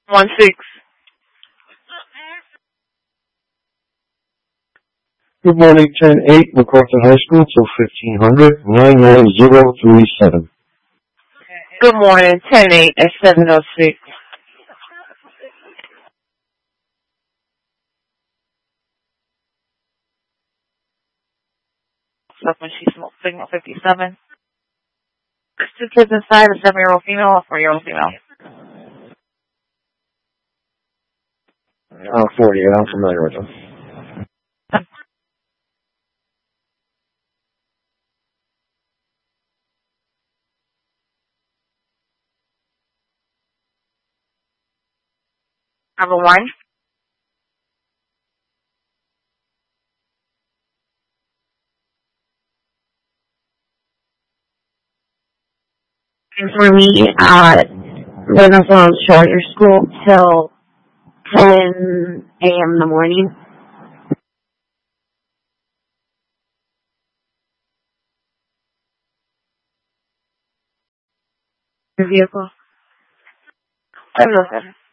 16. Good morning, 10-8, MacArthur High School, till 1500, 91037. Good morning, 10-8 at 706. That's when she smoked signal 57. There's 2 kids inside, a 7-year-old female, a 4-year-old female. 40, I'm familiar with them. Number 1. And for me, Renaissance Charter School till 10 a.m. in the morning. Your vehicle. 707.